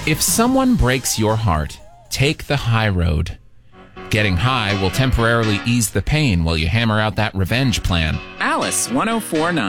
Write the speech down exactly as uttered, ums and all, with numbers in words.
If someone breaks your heart, take the high road. Getting high will temporarily ease the pain while you hammer out that revenge plan. Alice, one oh four point nine.